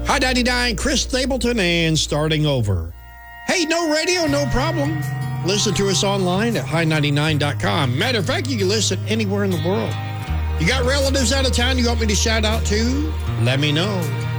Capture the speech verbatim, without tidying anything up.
High ninety-nine, Chris Stapleton and Starting Over. Hey, no radio, no problem. Listen to us online at high ninety-nine dot com. Matter of fact, you can listen anywhere in the world. You got relatives out of town you want me to shout out to? Let me know.